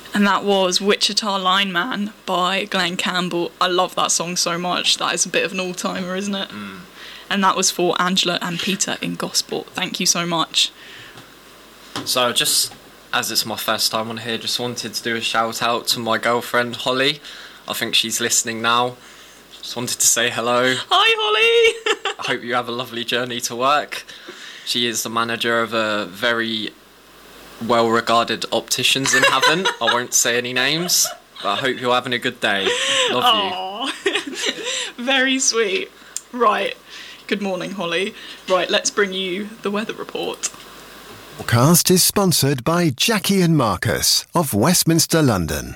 And that was Wichita Lineman by Glenn Campbell. I love that song so much. That is a bit of an all-timer, isn't it? And that was for Angela and Peter in Gosport. Thank you so much. So just as it's my first time on here, just wanted to do a shout out to my girlfriend Holly. I think she's listening now. Just wanted to say hello. Hi, Holly. I hope you have a lovely journey to work. She is the manager of a very well-regarded opticians in Havant. I won't say any names, but I hope you're having a good day. Love you. Very sweet. Right. Good morning, Holly. Right, let's bring you the weather report. Forecast is sponsored by Jackie and Marcus of Westminster, London.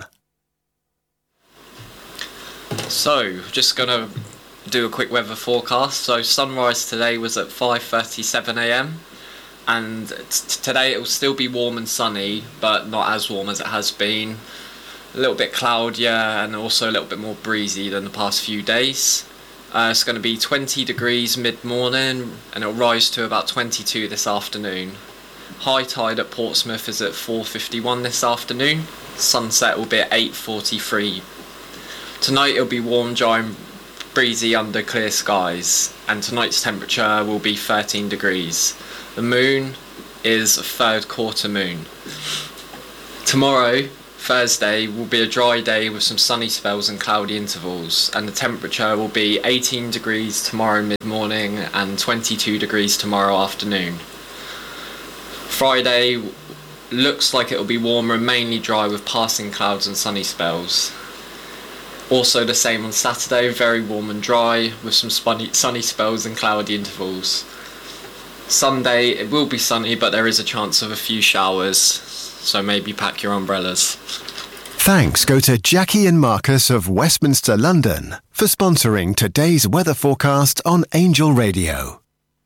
So, just going to do a quick weather forecast. So, sunrise today was at 5:37 a.m. and today it will still be warm and sunny, but not as warm as it has been. A little bit cloudier and also a little bit more breezy than the past few days. It's going to be 20 degrees mid-morning and it'll rise to about 22 this afternoon. High tide at Portsmouth is at 4:51 this afternoon. Sunset will be at 8:43. Tonight it'll be warm, dry and breezy under clear skies, and tonight's temperature will be 13 degrees. The moon is a third quarter moon. Tomorrow, Thursday, will be a dry day with some sunny spells and cloudy intervals, and the temperature will be 18 degrees tomorrow mid-morning and 22 degrees tomorrow afternoon. Friday looks like it will be warmer and mainly dry with passing clouds and sunny spells. Also the same on Saturday, very warm and dry with some sunny spells and cloudy intervals. Sunday it will be sunny, but there is a chance of a few showers, so maybe pack your umbrellas. Thanks go to Jackie and Marcus of Westminster, London for sponsoring today's weather forecast on Angel Radio.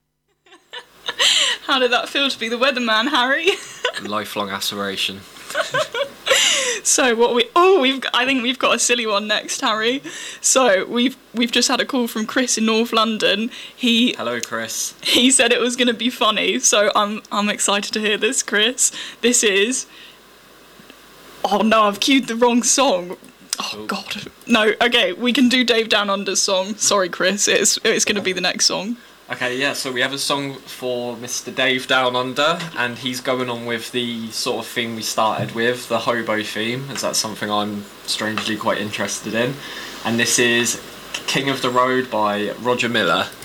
How did that feel to be the weatherman, Harry? Lifelong aspiration. So I think we've got a silly one next, Harry. So we've just had a call from Chris in North London. Hello, Chris. He said it was going to be funny, so I'm excited to hear this, Chris. This is... Oh no, I've cued the wrong song. Oh God. No, okay, we can do Dave Down Under's song. Sorry, Chris, it's going to be the next song. Okay, yeah, so we have a song for Mr. Dave Down Under, and he's going on with the sort of theme we started with, the hobo theme, as that's something I'm strangely quite interested in. And this is King of the Road by Roger Miller.